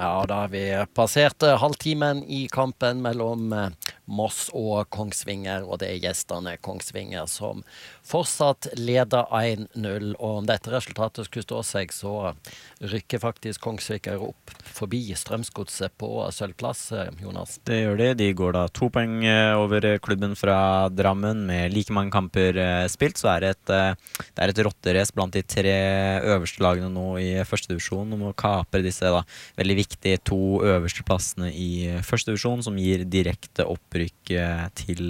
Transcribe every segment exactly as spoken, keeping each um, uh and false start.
Ja, da har vi passert halvtimen i kampen mellom Moss og Kongsvinger, og det er gjestene Kongsvinger som fortsatt leder en null. Og om dette resultatet skulle stå seg, så rykker faktisk Kongsvinger opp forbi Strømsgodset på sølvplass, Jonas. Det gjør de. De går da to poeng over klubben fra Drammen med like mange kamper spilt. Så er det et, det er et rotterace blant de tre øverste lagene nå i første divisjon om å kapre disse da veldig viktige to øverste plassene i første divisjon, som gir direkte opprykk til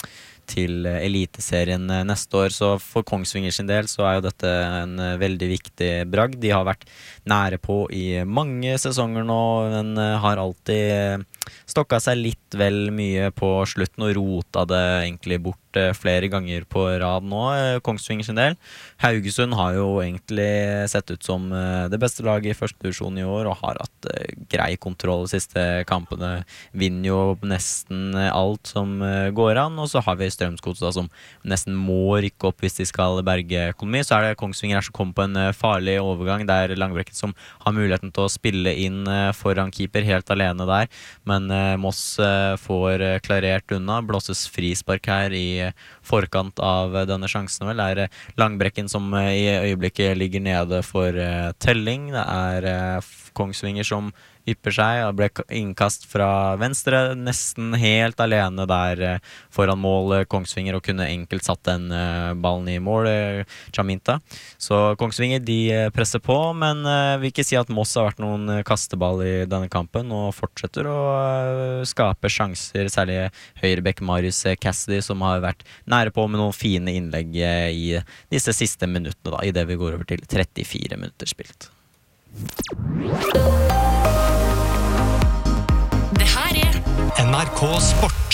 til eliteserien neste år. Så for Kongsvinger sin del så er jo dette en veldig viktig bragd. De har vært nære på i mange sesonger nå, men har alltid stokket seg litt vel mye på slutten og rota det egentlig bort flere ganger på rad nå, Kongsvinger sin del. Haugesund har jo egentlig sett ut som det beste laget i første divisjon i år, og har hatt grei kontroll de siste kampene. Vinner jo nesten alt som går an, og så har vi Strømsgodset som nesten må rykke opp hvis de skal berge økonomi. Så er det Kongsvinger som kommer på en farlig overgang. Det er Langbrekken som har muligheten til å spille inn foran keeper helt alene der, men Moss får klarert unna. Blåses frispark her i forkant av denne sjansen. Vel, det er Langbrekken som i øyeblikket ligger nede for telling. Det er Kongsvinger som ypper seg, og ble innkast fra venstre, nesten helt alene der foran mål Kongsvinger, og kunne enkelt satt den ballen i mål, Chaminta. Så Kongsvinger, de presser på, men vil ikke si at Moss har vært noen kasteball i denne kampen, og fortsetter å skape sjanser, særlig høyrebekk Marius Cassidy, som har vært nære på med noen fine innlegg i disse siste minuttene, da, i det vi går over til trettifire minutter spilt. Det her er N R K Sport.